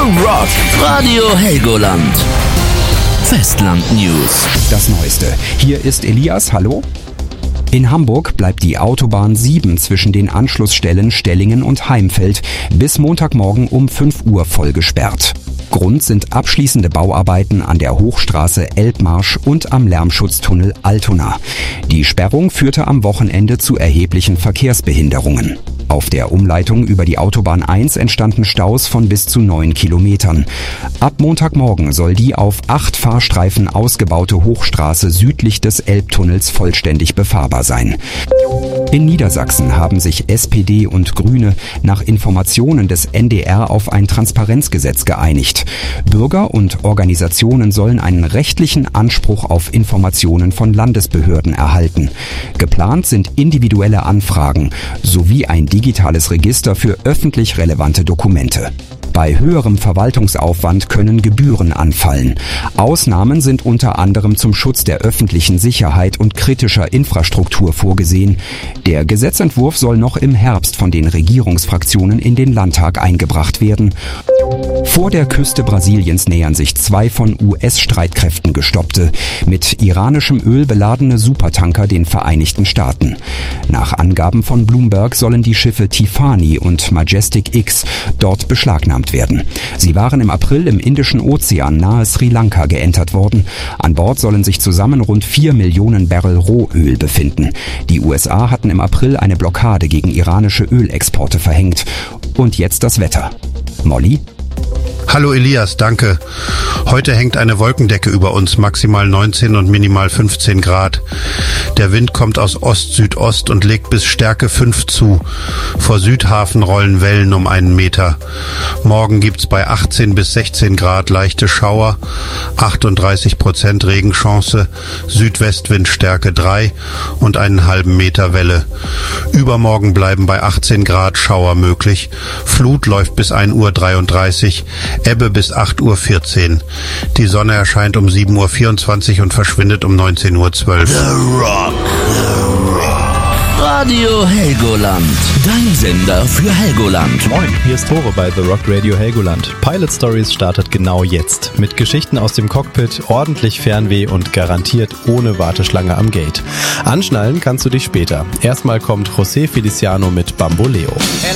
Rock, Radio Helgoland. Festland News. Das Neueste. Hier ist Elias, hallo. In Hamburg bleibt die Autobahn 7 zwischen den Anschlussstellen Stellingen und Heimfeld bis Montagmorgen um 5 Uhr voll gesperrt. Grund sind abschließende Bauarbeiten an der Hochstraße Elbmarsch und am Lärmschutztunnel Altona. Die Sperrung führte am Wochenende zu erheblichen Verkehrsbehinderungen. Auf der Umleitung über die Autobahn 1 entstanden Staus von bis zu 9 Kilometern. Ab Montagmorgen soll die auf 8 Fahrstreifen ausgebaute Hochstraße südlich des Elbtunnels vollständig befahrbar sein. In Niedersachsen haben sich SPD und Grüne nach Informationen des NDR auf ein Transparenzgesetz geeinigt. Bürger und Organisationen sollen einen rechtlichen Anspruch auf Informationen von Landesbehörden erhalten. Geplant sind individuelle Anfragen sowie ein digitales Register für öffentlich relevante Dokumente. Bei höherem Verwaltungsaufwand können Gebühren anfallen. Ausnahmen sind unter anderem zum Schutz der öffentlichen Sicherheit und kritischer Infrastruktur vorgesehen. Der Gesetzentwurf soll noch im Herbst von den Regierungsfraktionen in den Landtag eingebracht werden. Vor der Küste Brasiliens nähern sich 2 von US-Streitkräften gestoppte, mit iranischem Öl beladene Supertanker den Vereinigten Staaten. Nach Angaben von Bloomberg sollen die Schiffe Tiffany und Majestic X dort beschlagnahmt werden. Sie waren im April im Indischen Ozean nahe Sri Lanka geentert worden. An Bord sollen sich zusammen rund 4 Millionen Barrel Rohöl befinden. Die USA hatten im April eine Blockade gegen iranische Ölexporte verhängt. Und jetzt das Wetter. Molly? Hallo Elias, danke. Heute hängt eine Wolkendecke über uns, maximal 19 und minimal 15 Grad. Der Wind kommt aus Ost-Südost und legt bis Stärke 5 zu. Vor Südhafen rollen Wellen um 1 Meter. Morgen gibt's bei 18 bis 16 Grad leichte Schauer, 38% Regenchance, Südwestwind Stärke 3 und einen halben Meter Welle. Übermorgen bleiben bei 18 Grad Schauer möglich. Flut läuft bis 1:33 Uhr. Ebbe bis 8:14 Uhr. Die Sonne erscheint um 7:24 Uhr und verschwindet um 19:12 Uhr. The Rock. Radio Helgoland. Dein Sender für Helgoland. Moin, hier ist Tore bei The Rock Radio Helgoland. Pilot Stories startet genau jetzt. Mit Geschichten aus dem Cockpit, ordentlich Fernweh und garantiert ohne Warteschlange am Gate. Anschnallen kannst du dich später. Erstmal kommt José Feliciano mit Bamboleo.